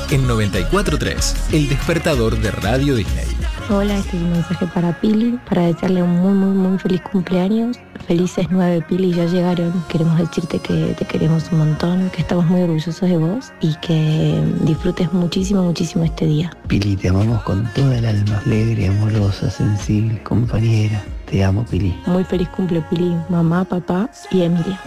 en 94.3, el despertador de Radio Disney. Hola, este es un mensaje para Pili, para desearle un muy feliz cumpleaños. Felices 9, Pili, ya llegaron. Queremos decirte que te queremos un montón, que estamos muy orgullosos de vos y que disfrutes muchísimo este día. Pili, te amamos con toda el alma, alegre, amorosa, sensible, compañera. Te amo, Pili. Muy feliz cumple, Pili, mamá, papá y Emilia.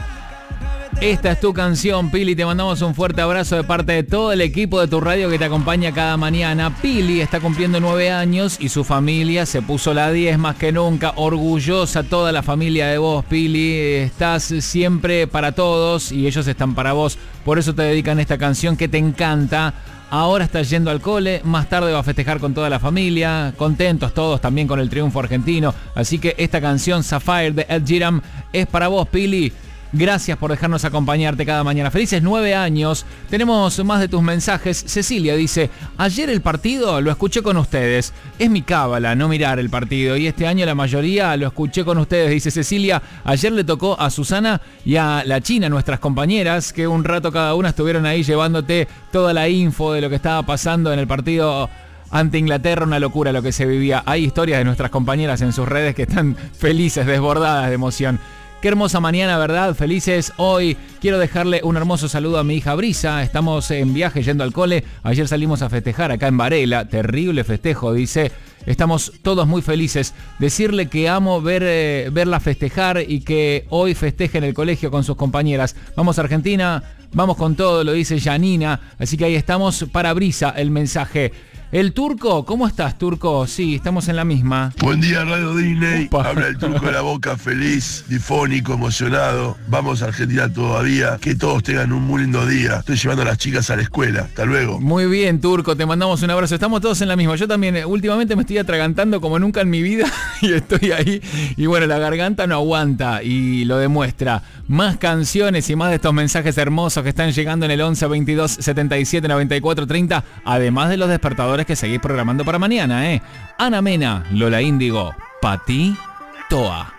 Esta es tu canción, Pili. Te mandamos un fuerte abrazo de parte de todo el equipo de tu radio que te acompaña cada mañana. Pili está cumpliendo 9 años y su familia se puso la 10 más que nunca. Orgullosa toda la familia de vos, Pili. Estás siempre para todos y ellos están para vos. Por eso te dedican esta canción que te encanta. Ahora estás yendo al cole, más tarde va a festejar con toda la familia, contentos todos también con el triunfo argentino. Así que esta canción, Sapphire de Ed Sheeran, es para vos, Pili. Gracias por dejarnos acompañarte cada mañana. Felices 9 años. Tenemos más de tus mensajes. Cecilia dice: ayer el partido lo escuché con ustedes. Es mi cábala no mirar el partido. Y este año la mayoría lo escuché con ustedes. Dice Cecilia, ayer le tocó a Susana y a la China, nuestras compañeras, que un rato cada una estuvieron ahí llevándote toda la info de lo que estaba pasando en el partido ante Inglaterra. Una locura lo que se vivía. Hay historias de nuestras compañeras en sus redes que están felices, desbordadas de emoción. Qué hermosa mañana, ¿verdad? Felices hoy. Quiero dejarle un hermoso saludo a mi hija Brisa. Estamos en viaje yendo al cole. Ayer salimos a festejar acá en Varela. Terrible festejo, dice. Estamos todos muy felices. Decirle que amo verla festejar y que hoy festeje en el colegio con sus compañeras. Vamos a Argentina, vamos con todo, lo dice Janina. Así que ahí estamos para Brisa el mensaje. El Turco, ¿cómo estás, Turco? Sí, estamos en la misma. Buen día, Radio Disney. Upa. Habla el Turco de la Boca, feliz, difónico, emocionado. Vamos a Argentina todavía. Que todos tengan un muy lindo día. Estoy llevando a las chicas a la escuela. Hasta luego. Muy bien, Turco, te mandamos un abrazo. Estamos todos en la misma. Yo también últimamente me estoy atragantando como nunca en mi vida y estoy ahí. Y bueno, la garganta no aguanta y lo demuestra. Más canciones y más de estos mensajes hermosos que están llegando en el 11 22 77 94 30, además de los despertadores que seguís programando para mañana, Ana Mena, Lola Índigo, Pati Toa.